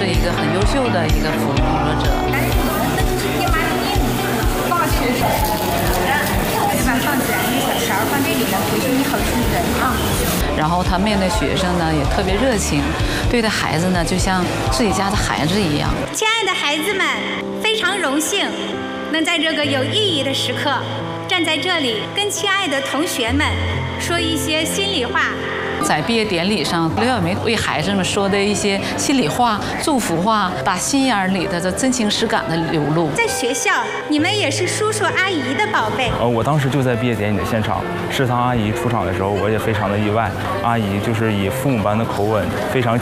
一个很优秀的一个服务工作者。 把放孜然的小勺放这里呢，回去你好出人啊。 然后他面对学生呢也特别热情，对待孩子呢就像自己家的孩子一样。 亲爱的孩子们，非常荣幸能在这个有意义的时刻站在这里，跟亲爱的同学们说一些心里话。 在毕业典礼上，刘晓梅为孩子们说的一些心里话、祝福话，打心眼里的这真情实感的流露。 在学校，你们也是叔叔阿姨的宝贝。 我当时就在毕业典礼的现场，食堂阿姨出场的时候，我也非常的意外。阿姨就是以父母般的口吻，非常